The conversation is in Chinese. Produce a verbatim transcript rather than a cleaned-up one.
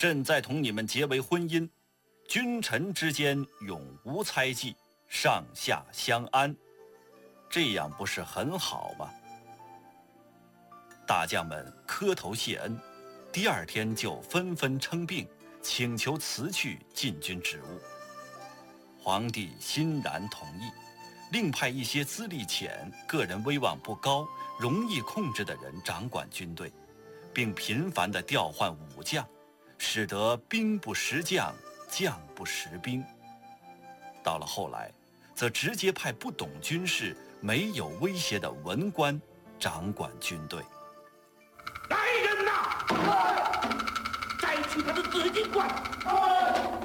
朕再同你们结为婚姻，君臣之间永无猜忌，上下相安，这样不是很好吗？”大将们磕头谢恩，第二天就纷纷称病，请求辞去禁军职务。皇帝欣然同意，另派一些资历浅、个人威望不高、容易控制的人掌管军队，并频繁地调换武将，使得兵不识将，将不识兵。到了后来，则直接派不懂军事、没有威胁的文官掌管军队。 来人呐！摘去他的紫金冠！